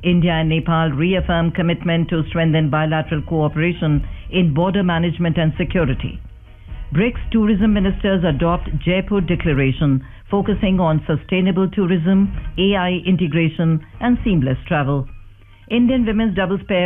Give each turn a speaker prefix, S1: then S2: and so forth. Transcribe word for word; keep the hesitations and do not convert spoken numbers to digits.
S1: India and Nepal reaffirm commitment to strengthen bilateral cooperation in border management and security. BRICS tourism ministers adopt Jaipur Declaration focusing on sustainable tourism, A I integration and seamless travel. Indian women's doubles pair